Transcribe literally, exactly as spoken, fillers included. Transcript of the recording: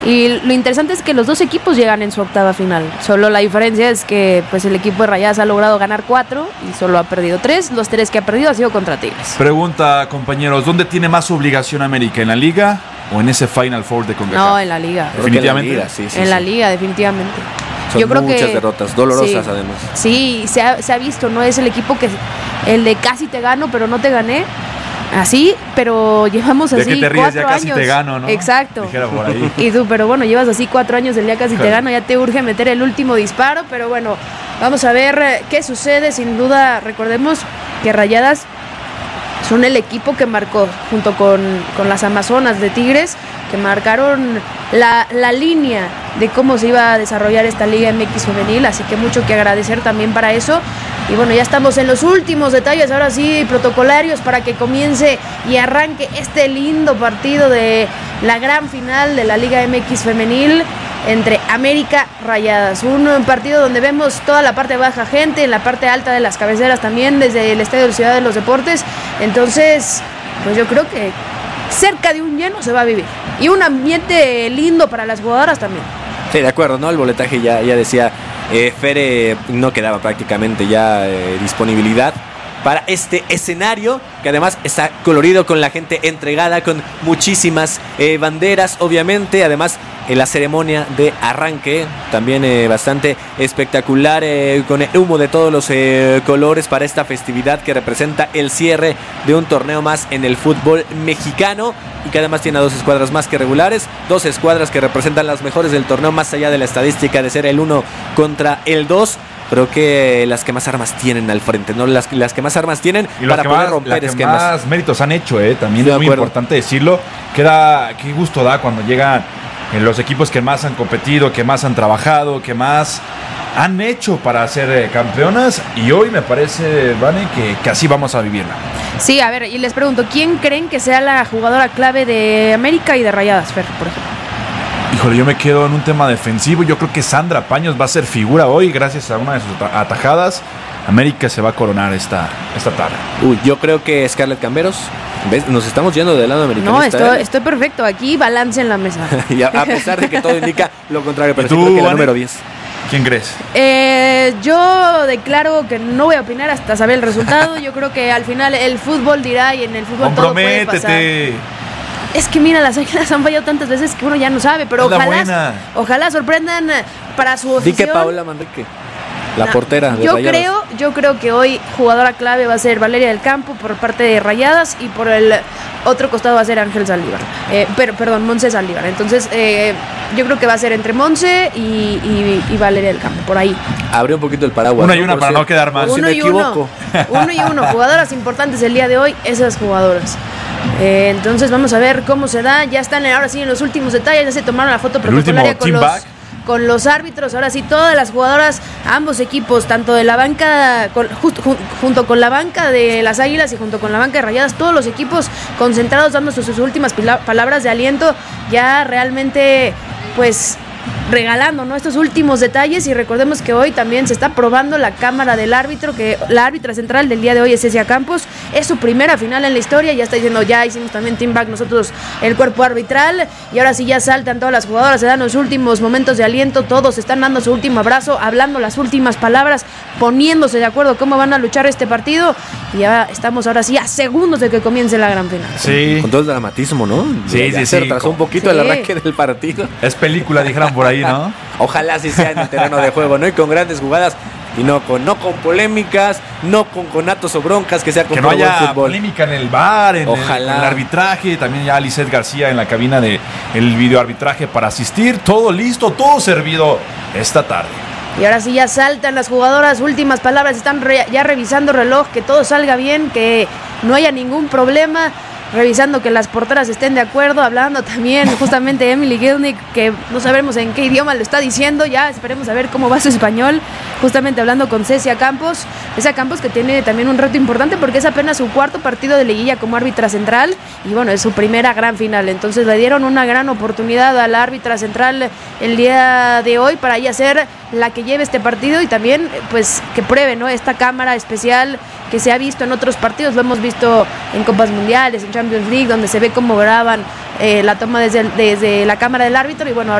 Y lo interesante es que los dos equipos llegan en su octava final. Solo la diferencia es que pues el equipo de Rayadas ha logrado ganar cuatro y solo ha perdido tres. Los tres que ha perdido ha sido contra Tigres. Pregunta, compañeros, ¿dónde tiene más obligación América? ¿En la Liga o en ese Final Four de CONCACAF? No, en la Liga. Definitivamente. En la Liga, sí, sí, en sí. la Liga, definitivamente. Son Yo creo muchas que, derrotas, dolorosas sí, además. Sí, se ha, se ha visto, ¿no? Es el equipo que, el de casi te gano, pero no te gané. Así, pero llevamos así de que te ríes, cuatro ya casi años. te gano, ¿no? Exacto. Dijera por ahí. Y tú, pero bueno, llevas así cuatro años del día casi Claro. te gano, ya te urge meter el último disparo, pero bueno, vamos a ver eh, qué sucede. Sin duda, recordemos que Rayadas son el equipo que marcó, junto con, con las Amazonas de Tigres, que marcaron la, la línea de cómo se iba a desarrollar esta Liga M X femenil, así que mucho que agradecer también para eso. Y bueno, ya estamos en los últimos detalles, ahora sí, protocolarios, para que comience y arranque este lindo partido de la gran final de la Liga M X femenil entre América Rayadas. Un partido donde vemos toda la parte baja gente, en la parte alta de las cabeceras también, desde el Estadio de Ciudad de los Deportes. Entonces, pues yo creo que cerca de un lleno se va a vivir. Y un ambiente lindo para las jugadoras también. Sí, de acuerdo, ¿no? El boletaje ya, ya decía, eh, Fere, no quedaba prácticamente ya eh, disponibilidad para este escenario, que además está colorido, con la gente entregada, con muchísimas eh, banderas, obviamente. Además, en la ceremonia de arranque, también eh, bastante espectacular, eh, con el humo de todos los eh, colores para esta festividad que representa el cierre de un torneo más en el fútbol mexicano, y que además tiene a dos escuadras más que regulares, dos escuadras que representan las mejores del torneo, más allá de la estadística de ser el uno contra el dos. Creo que las que más armas tienen al frente, ¿no? Las, las que más armas tienen y para que poder más, romper la que esquemas. más méritos han hecho, ¿eh? También Sí, es muy acuerdo. importante decirlo. Queda, qué gusto da cuando llegan eh, los equipos que más han competido, que más han trabajado, que más han hecho para ser eh, campeonas. Y hoy me parece, Vane, que, que así vamos a vivirla. Sí, a ver, y les pregunto, ¿quién creen que sea la jugadora clave de América y de Rayadas, Fer, por ejemplo? Híjole, yo me quedo en un tema defensivo. Yo creo que Sandra Paños va a ser figura hoy gracias a una de sus atajadas. América se va a coronar esta, esta tarde. Uy, yo creo que Scarlett Camberos, ¿ves? Nos estamos yendo del lado americanista. No, estoy, ¿eh? estoy perfecto. Aquí balance en la mesa. Y a, a pesar de que todo indica lo contrario, pero ¿Y sí tú, creo que la Vane? número diez. ¿Quién crees? Eh, yo declaro que no voy a opinar hasta saber el resultado. Yo creo que al final el fútbol dirá, y en el fútbol todo puede pasar. Comprométete. Es que mira, las Águilas han fallado tantas veces que uno ya no sabe, pero Es la ojalá, buena. ojalá sorprendan para su Di que afición. Paola Manrique, la No, portera de yo Rayadas. creo, yo creo que hoy jugadora clave va a ser Valeria del Campo por parte de Rayadas, y por el otro costado va a ser Ángel Saldívar, eh, pero perdón, Monse Saldívar. Entonces eh, yo creo que va a ser entre Monse y, y, y Valeria del Campo, por ahí. Abre un poquito el paraguas. Una y ¿no? una Por para si- no quedar mal. por si uno me y equivoco. uno, uno y uno, jugadoras importantes el día de hoy, esas jugadoras. Eh, entonces vamos a ver cómo se da. Ya están ahora sí en los últimos detalles, ya se tomaron la foto El protocolaria último con team los, back. con los árbitros. Ahora sí, todas las jugadoras, ambos equipos, tanto de la banca, con, just, jun, junto con la banca de las Águilas y junto con la banca de Rayadas, todos los equipos concentrados dando sus, sus últimas pila, palabras de aliento, ya realmente pues regalando, ¿no?, estos últimos detalles. Y recordemos que hoy también se está probando la cámara del árbitro, que la árbitra central del día de hoy es Cecia Campos. Es su primera final en la historia, ya está diciendo, ya hicimos también team back nosotros el cuerpo arbitral, y ahora sí ya saltan todas las jugadoras, se dan los últimos momentos de aliento, todos están dando su último abrazo, hablando las últimas palabras, poniéndose de acuerdo cómo van a luchar este partido, y ya estamos ahora sí a segundos de que comience la gran final. Sí. Con todo el dramatismo, ¿no? Sí, Ya sí, se sí. retrasó un poquito Sí. el arranque del partido. Es película, dijeran por ahí, ¿no? Ojalá sí sea en el terreno de juego, ¿no? Y con grandes jugadas, y no con, no con polémicas, no con conatos o broncas, que sea con Que no puro buen haya fútbol. polémica en el bar, en el, Ojalá. en el arbitraje. También ya Lisette García en la cabina de el videoarbitraje para asistir. Todo listo, todo servido esta tarde. Y ahora sí ya saltan las jugadoras, últimas palabras, están re, ya revisando reloj, que todo salga bien, que no haya ningún problema, revisando que las porteras estén de acuerdo, hablando también justamente de Emily Gilnick, que no sabemos en qué idioma lo está diciendo, ya esperemos a ver cómo va su español, justamente hablando con Cecia Campos, Cecia Campos que tiene también un reto importante porque es apenas su cuarto partido de liguilla como árbitra central, y bueno, es su primera gran final, entonces le dieron una gran oportunidad a la árbitra central el día de hoy para ella ser la que lleve este partido y también pues que pruebe, ¿no? Esta cámara especial que se ha visto en otros partidos, lo hemos visto en Copas Mundiales, en Champions League, donde se ve cómo graban eh, la toma desde, desde la cámara del árbitro y bueno, ahora